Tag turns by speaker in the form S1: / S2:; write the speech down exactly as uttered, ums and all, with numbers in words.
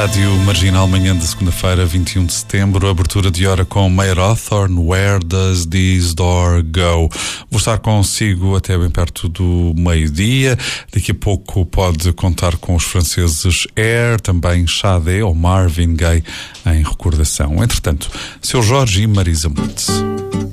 S1: Rádio Marginal, manhã de segunda-feira, vinte e um de setembro, abertura de hora com Mayer Hawthorne, Where Does This Door Go? Vou estar consigo até bem perto do meio-dia. Daqui a pouco pode contar com os franceses Air, também Sade ou Marvin Gaye em recordação. Entretanto, seu Jorge e Marisa Monte.